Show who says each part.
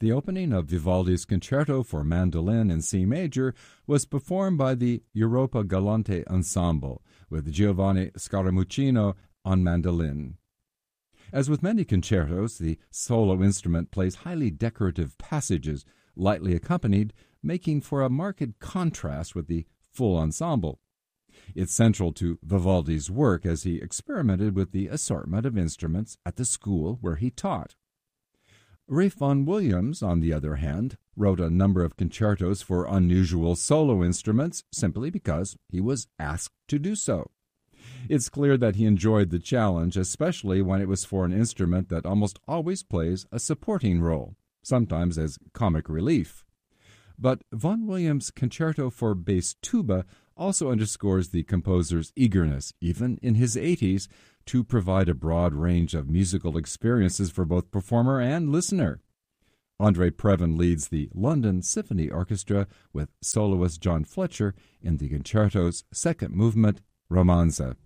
Speaker 1: The opening of Vivaldi's Concerto for Mandolin in C major was performed by the Europa Galante Ensemble, with Giovanni Scaramuccino on mandolin. As with many concertos, the solo instrument plays highly decorative passages, lightly accompanied, making for a marked contrast with the full ensemble. It's central to Vivaldi's work as he experimented with the assortment of instruments at the school where he taught. Ralph Vaughan Williams, on the other hand, wrote a number of concertos for unusual solo instruments simply because he was asked to do so. It's clear that he enjoyed the challenge, especially when it was for an instrument that almost always plays a supporting role, sometimes as comic relief. But Vaughan Williams' Concerto for Bass Tuba also underscores the composer's eagerness, even in his 80s, to provide a broad range of musical experiences for both performer and listener. Andre Previn leads the London Symphony Orchestra with soloist John Fletcher in the concerto's second movement, Romanza.